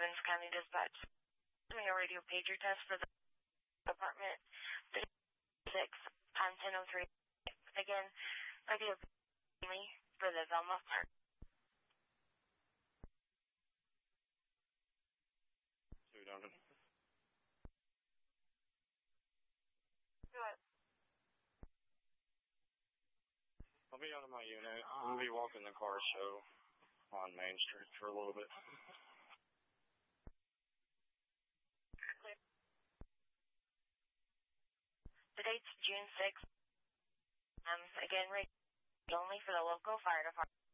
Vince County Dispatch. Doing a radio pager test for the department. 6 on 1003. Again, radio only for the Velma Park. Donovan. Good. I'll be out of my unit. I'll be walking the car show on Main Street for a little bit. The date's June 6th. Again, only for the local fire department.